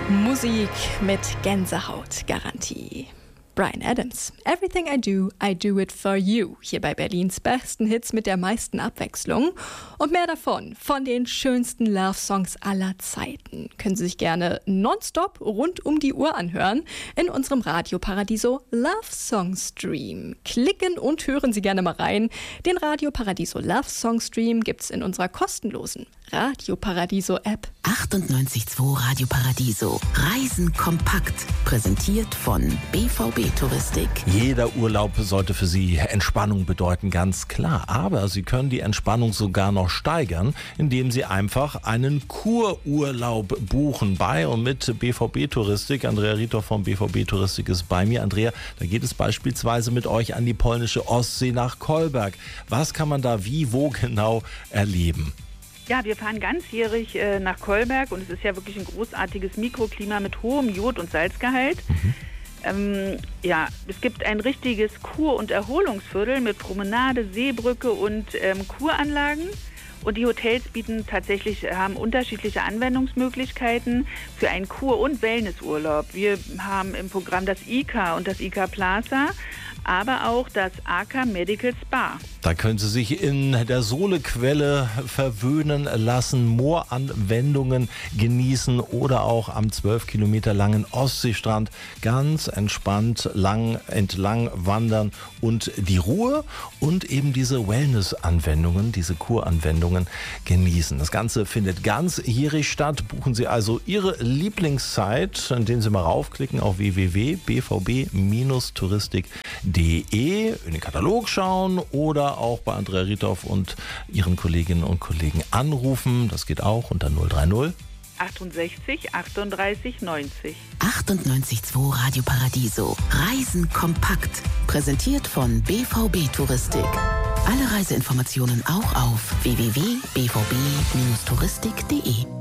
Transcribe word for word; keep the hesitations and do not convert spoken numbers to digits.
Musik mit Gänsehautgarantie. Bryan Adams. Everything I do, I do it for you. Hier bei Berlins besten Hits mit der meisten Abwechslung. Und mehr davon, von den schönsten Love-Songs aller Zeiten, können Sie sich gerne nonstop rund um die Uhr anhören in unserem Radio Paradiso Love Song Stream. Klicken und hören Sie gerne mal rein. Den Radio Paradiso Love Song Stream gibt's in unserer kostenlosen Radio Paradiso App. achtundneunzig Komma zwei Radio Paradiso. Reisen kompakt. Präsentiert von B V B Touristik. Jeder Urlaub sollte für Sie Entspannung bedeuten, ganz klar. Aber Sie können die Entspannung sogar noch steigern, indem Sie einfach einen Kururlaub buchen bei und mit B V B Touristik. Andrea Riethoff von B V B Touristik ist bei mir. Andrea, da geht es beispielsweise mit euch an die polnische Ostsee nach Kolberg. Was kann man da wie, wo genau erleben? Ja, wir fahren ganzjährig äh, nach Kolberg und es ist ja wirklich ein großartiges Mikroklima mit hohem Jod- und Salzgehalt. Mhm. Ähm, ja, es gibt ein richtiges Kur- und Erholungsviertel mit Promenade, Seebrücke und ähm, Kuranlagen. Und die Hotels bieten tatsächlich, haben unterschiedliche Anwendungsmöglichkeiten für einen Kur- und Wellnessurlaub. Wir haben im Programm das I K A und das I K A Plaza, aber auch das A K A Medical Spa. Da können Sie sich in der Solequelle verwöhnen lassen, Mooranwendungen genießen oder auch am zwölf Kilometer langen Ostseestrand ganz entspannt lang entlang wandern und die Ruhe und eben diese Wellness-Anwendungen, diese Kuranwendungen genießen. Das Ganze findet ganzjährig statt. Buchen Sie also Ihre Lieblingszeit, indem Sie mal raufklicken auf w w w punkt b v b touristik punkt d e, in den Katalog schauen oder auch bei Andrea Riethoff und ihren Kolleginnen und Kollegen anrufen. Das geht auch unter null drei null achtundsechzig achtunddreißig neunzig. achtundneunzig Komma zwei Radio Paradiso. Reisen kompakt. Präsentiert von B V B Touristik. Alle Reiseinformationen auch auf w w w punkt b v b touristik punkt d e.